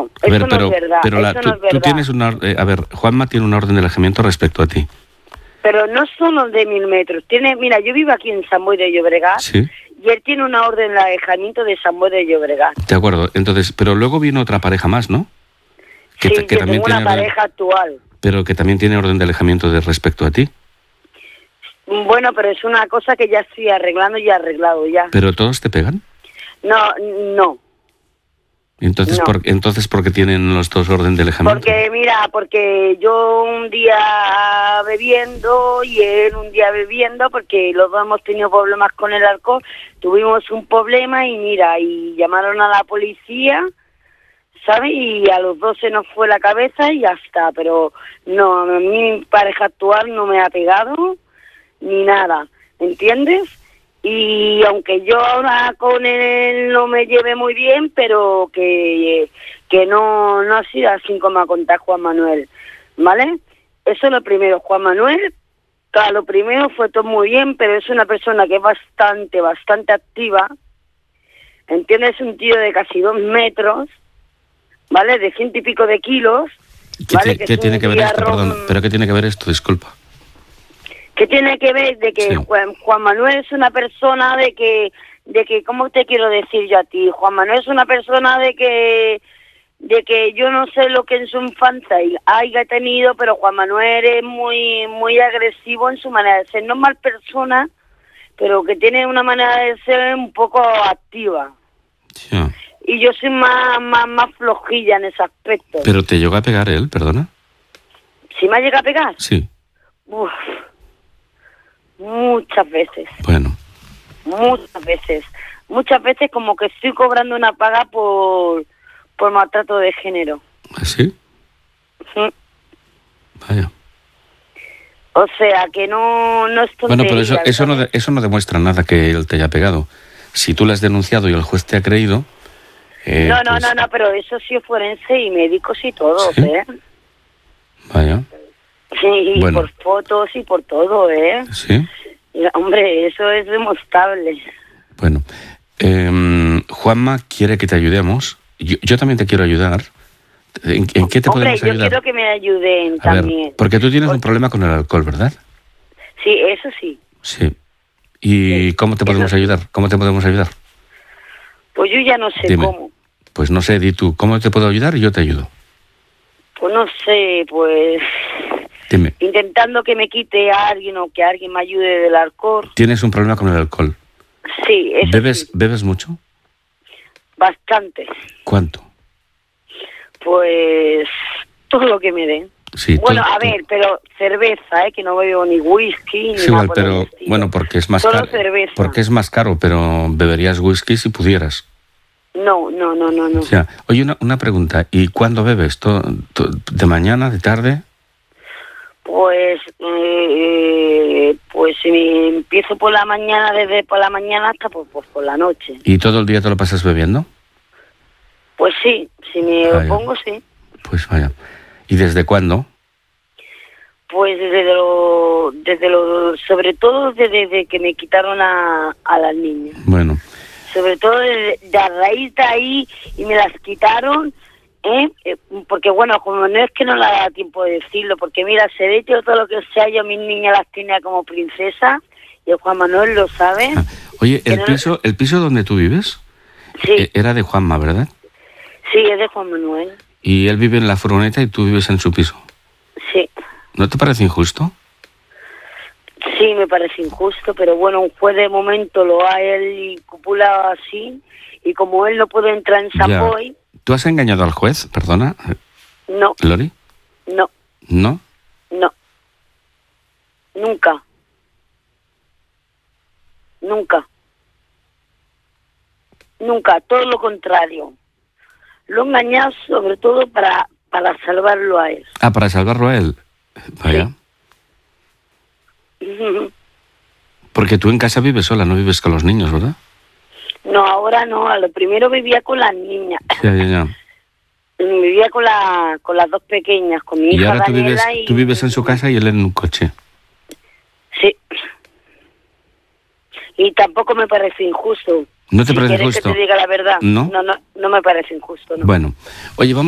no, A ver, eso no es verdad. Pero eso no es verdad. tú tienes una... a ver, Juanma tiene una orden de alejamiento respecto a ti. Pero no son los de 1000 metros. Mira, yo vivo aquí en San Boi de Llobregat. Sí. Y él tiene una orden de alejamiento de San Boi de Llobregat. De acuerdo, entonces, pero luego vino otra pareja más, ¿no? Sí, Que yo también tengo una tiene pareja actual. Pero que también tiene orden de alejamiento de respecto a ti. Bueno, pero es una cosa que ya estoy arreglando y arreglado ya. ¿Pero todos te pegan? No. Entonces, No. entonces ¿por qué tienen los dos orden de alejamiento? Porque yo un día bebiendo y él un día bebiendo, porque los dos hemos tenido problemas con el alcohol, tuvimos un problema y llamaron a la policía, ¿sabes? Y a los dos se nos fue la cabeza y ya está, pero no, a mí mi pareja actual no me ha pegado ni nada, ¿entiendes? Y aunque yo ahora con él no me lleve muy bien, pero que no ha sido así como ha contado Juan Manuel, ¿vale? Eso es lo primero. Juan Manuel, claro, lo primero fue todo muy bien, pero es una persona que es bastante activa, ¿entiendes? Es un tío de casi 2 metros, ¿vale? De 100 y pico de kilos, ¿vale? ¿Qué tiene que ver esto? Perdón, ¿pero qué tiene que ver esto? Disculpa. ¿Qué tiene que ver de que Sí. Juan Manuel es una persona de que, ¿cómo te quiero decir yo a ti? Juan Manuel es una persona de que yo no sé lo que en su infancia haya tenido, pero Juan Manuel es muy agresivo en su manera de ser. No es mal persona, pero que tiene una manera de ser un poco activa. Sí. Y yo soy más flojilla en ese aspecto. ¿Pero te llegó a pegar él, perdona? ¿Sí me llega a pegar? Sí. Uf, muchas veces. Bueno. Muchas veces como que estoy cobrando una paga por maltrato de género. ¿Así? Sí. Vaya. O sea, que no es tontería. Bueno, pero eso no demuestra nada que él te haya pegado. Si tú lo has denunciado y el juez te ha creído... No, pero eso sí es forense y médicos y todo, ¿Sí? ¿eh? Vaya. Sí, y Bueno. por fotos y por todo, ¿eh? ¿Sí? Hombre, eso es demostrable. Bueno. Juanma quiere que te ayudemos. Yo también te quiero ayudar. ¿En qué te podemos ayudar? Hombre, yo quiero que me ayuden A ver, también. porque tú tienes un problema con el alcohol, ¿verdad? Sí, eso sí. Sí. ¿Y cómo te podemos ayudar? ¿Cómo te podemos ayudar? Pues yo ya no sé Dime. cómo. Pues no sé, di tú, ¿cómo te puedo ayudar? Y yo te ayudo. Pues no sé, pues... Dime. Intentando que me quite a alguien o que alguien me ayude del alcohol. ¿Tienes un problema con el alcohol? Sí, eso sí. ¿Bebes mucho? Bastante. ¿Cuánto? Pues todo lo que me den. Sí, Bueno, a ver, pero cerveza, que no bebo ni whisky ni Sí, nada igual, por el pero estilo. bueno, porque es más Solo caro. cerveza. Porque es más caro, pero beberías whisky si pudieras. No. O sea, oye, una pregunta. ¿Y cuándo bebes? ¿De mañana, de tarde? Pues si empiezo por la mañana, desde por la mañana hasta pues por la noche. ¿Y todo el día te lo pasas bebiendo? Pues sí, si me Vaya. opongo, sí. Pues vaya. ¿Y desde cuándo? Pues sobre todo desde que me quitaron a las niñas. Bueno, Sobre todo de a raíz de ahí y me las quitaron, porque bueno, como no es que no le da tiempo de decirlo, porque mira, se ve todo lo que sea, yo mis niñas las tenía como princesa y el Juan Manuel lo sabe. oye, Que el piso donde tú vives Sí, era de Juanma, ¿verdad? sí, es de Juan Manuel. Y él vive en la furgoneta y tú vives en su piso. Sí, ¿No te parece injusto? sí, me parece injusto, pero bueno, un juez de momento lo ha él copulado así, y como él no puede entrar en San Ya. Boi, ¿Tú has engañado al juez? Perdona, no, Lori. no, ¿No? no, nunca, todo lo contrario. Lo he engañado sobre todo para salvarlo a él. Ah, para salvarlo a él. Vaya. Porque tú en casa vives sola, no vives con los niños, ¿verdad? No, ahora no, a lo primero vivía con las niñas. Ya. Vivía con las dos pequeñas, con mi Y hija ahora Daniela tú vives en su casa y él en un coche. Sí. Y tampoco me parece injusto. ¿No te parece ¿Quieres injusto? que te diga la verdad? ¿No? No me parece injusto, ¿no? Bueno, oye, vamos